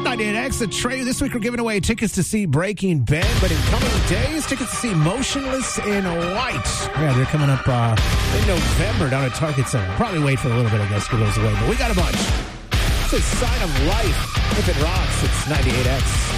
98X, the Trey. This week we're giving away tickets to see Breaking Bad, but in coming days, tickets to see Motionless in White. Yeah, they're coming up in November down at Target Center. Probably wait for a little bit, I guess, to get those away, but we got a bunch. It's a sign of life. If it rocks, it's 98X.